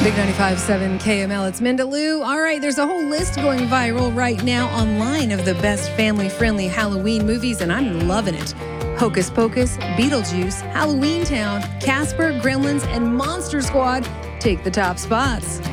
Big 95.7 KML, it's Mindaloo. All right, there's a whole list going viral right now online of the best family-friendly Halloween movies, and I'm loving it. Hocus Pocus, Beetlejuice, Halloween Town, Casper, Gremlins, and Monster Squad take the top spots.